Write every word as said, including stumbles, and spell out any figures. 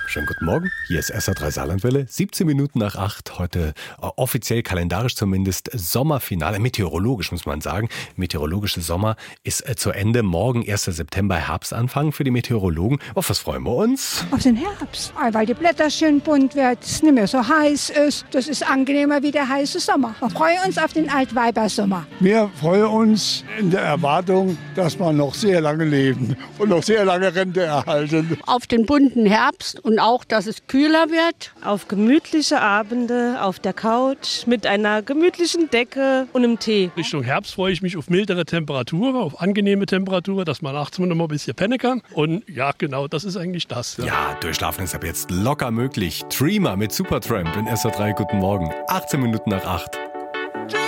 Schönen guten Morgen, hier ist S R drei Saarlandwelle, siebzehn Minuten nach acht, heute äh, offiziell, kalendarisch zumindest, Sommerfinale, meteorologisch muss man sagen. Meteorologische Sommer ist äh, zu Ende, morgen erster September, Herbstanfang für die Meteorologen. Auf was freuen wir uns? Auf den Herbst, weil die Blätter schön bunt werden, es nicht mehr so heiß ist. Das ist angenehmer wie der heiße Sommer. Wir freuen uns auf den Altweibersommer. Wir freuen uns in der Erwartung, dass wir noch sehr lange leben und noch sehr lange Rente erhalten. Auf den bunten Herbst und auch, dass es kühler wird. Auf gemütliche Abende auf der Couch mit einer gemütlichen Decke und einem Tee. Richtung Herbst freue ich mich auf mildere Temperaturen, auf angenehme Temperaturen, dass man nachts noch mal ein bisschen pennen kann. Und ja, genau, das ist eigentlich das. Ja, ja, durchschlafen ist ab jetzt locker möglich. Dreamer mit Supertramp in S R drei, guten Morgen. achtzehn Minuten nach acht.